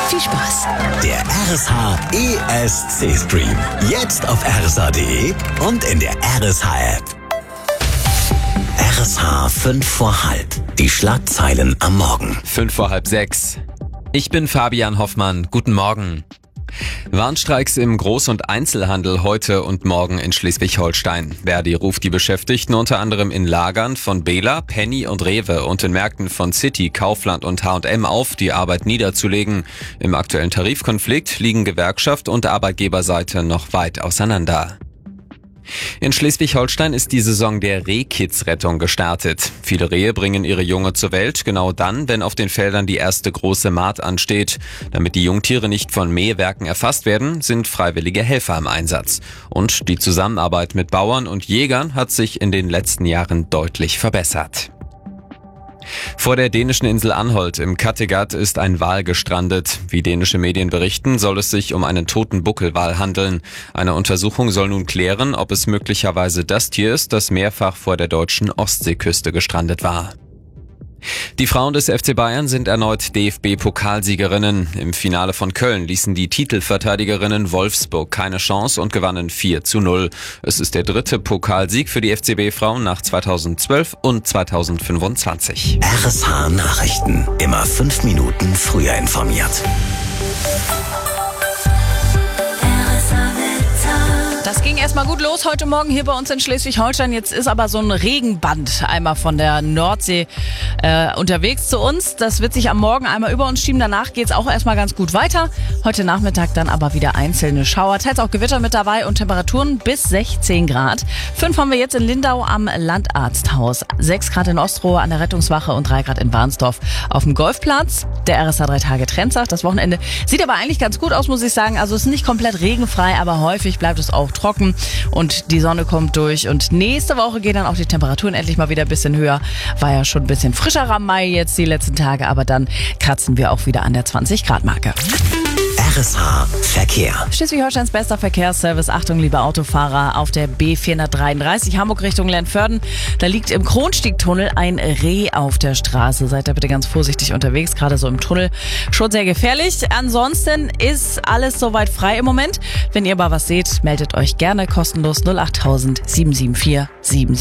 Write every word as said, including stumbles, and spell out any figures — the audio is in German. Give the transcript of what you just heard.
Viel Spaß! Der R S H E S C-Stream. Jetzt auf r s h punkt d e und in der R S H-App. R S H fünf vor halb. Die Schlagzeilen am Morgen. Fünf vor halb sechs. Ich bin Fabian Hoffmann. Guten Morgen. Warnstreiks im Groß- und Einzelhandel heute und morgen in Schleswig-Holstein. Verdi ruft die Beschäftigten unter anderem in Lagern von Bela, Penny und Rewe und in Märkten von City, Kaufland und H und M auf, die Arbeit niederzulegen. Im aktuellen Tarifkonflikt liegen Gewerkschaft und Arbeitgeberseite noch weit auseinander. In Schleswig-Holstein ist die Saison der Rehkitzrettung gestartet. Viele Rehe bringen ihre Junge zur Welt, genau dann, wenn auf den Feldern die erste große Mahd ansteht. Damit die Jungtiere nicht von Mähwerken erfasst werden, sind freiwillige Helfer im Einsatz. Und die Zusammenarbeit mit Bauern und Jägern hat sich in den letzten Jahren deutlich verbessert. Vor der dänischen Insel Anholt im Kattegat ist ein Wal gestrandet. Wie dänische Medien berichten, soll es sich um einen toten Buckelwal handeln. Eine Untersuchung soll nun klären, ob es möglicherweise das Tier ist, das mehrfach vor der deutschen Ostseeküste gestrandet war. Die Frauen des F C Bayern sind erneut D F B-Pokalsiegerinnen. Im Finale von Köln ließen die Titelverteidigerinnen Wolfsburg keine Chance und gewannen vier zu null. Es ist der dritte Pokalsieg für die F C B-Frauen nach zweitausendzwölf und zweitausendfünfundzwanzig. R S H Nachrichten. Immer fünf Minuten früher informiert. Das ging erstmal gut los heute Morgen hier bei uns in Schleswig-Holstein. Jetzt ist aber so ein Regenband einmal von der Nordsee äh, unterwegs zu uns. Das wird sich am Morgen einmal über uns schieben. Danach geht's auch erstmal ganz gut weiter. Heute Nachmittag dann aber wieder einzelne Schauer. Teils auch Gewitter mit dabei und Temperaturen bis sechzehn Grad. Fünf haben wir jetzt in Lindau am Landarzthaus. Sechs Grad in Ostroh an der Rettungswache und drei Grad in Barnsdorf auf dem Golfplatz. Der R S H drei Tage Trend sagt, das Wochenende sieht aber eigentlich ganz gut aus, muss ich sagen. Also es ist nicht komplett regenfrei, aber häufig bleibt es auch trocken und die Sonne kommt durch. Und nächste Woche gehen dann auch die Temperaturen endlich mal wieder ein bisschen höher. War ja schon ein bisschen frischerer Mai jetzt die letzten Tage, aber dann kratzen wir auch wieder an der zwanzig Grad Marke. R S H Verkehr. Schleswig-Holsteins bester Verkehrsservice. Achtung, liebe Autofahrer, auf der B vierhundertdreiunddreißig Hamburg Richtung Lernförden. Da liegt im Kronstiegtunnel ein Reh auf der Straße. Seid da bitte ganz vorsichtig unterwegs, gerade so im Tunnel. Schon sehr gefährlich. Ansonsten ist alles soweit frei im Moment. Wenn ihr aber was seht, meldet euch gerne kostenlos null acht null null sieben sieben vier sieben sieben.